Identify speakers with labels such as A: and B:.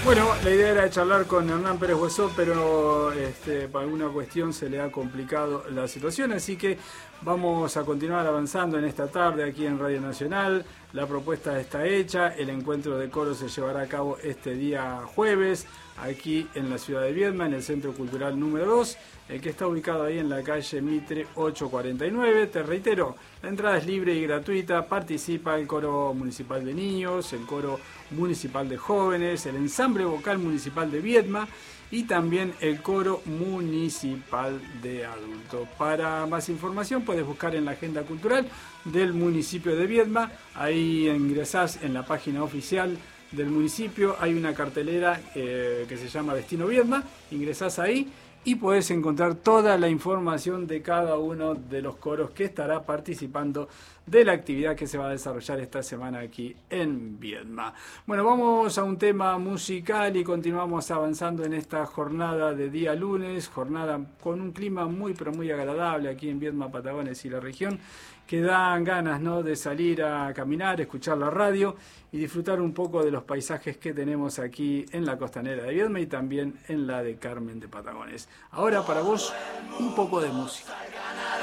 A: Bueno, la idea era charlar con Hernán Pérez Huesó, pero por alguna cuestión se le ha complicado la situación, así que vamos a continuar avanzando en esta tarde aquí en Radio Nacional. La propuesta está hecha, el encuentro de coro se llevará a cabo este día jueves, aquí en la ciudad de Viedma, en el Centro Cultural número 2, el que está ubicado ahí en la calle Mitre 849. Te reitero, la entrada es libre y gratuita, participa el coro municipal de niños, el coro municipal de jóvenes, el ensamble vocal municipal de Viedma y también el coro municipal de adultos. Para más información puedes buscar en la agenda cultural del municipio de Viedma, ahí ingresás en la página oficial del municipio, hay una cartelera que se llama Destino Viedma, ingresás ahí y podés encontrar toda la información de cada uno de los coros que estará participando de la actividad que se va a desarrollar esta semana aquí en Viedma. Bueno, vamos a un tema musical y continuamos avanzando en esta jornada de día lunes, jornada con un clima muy pero muy agradable aquí en Viedma, Patagones y la región, que dan ganas, ¿no?, de salir a caminar, escuchar la radio y disfrutar un poco de los paisajes que tenemos aquí en la costanera de Viedma y también en la de Carmen de Patagones. Ahora para vos, un poco de música.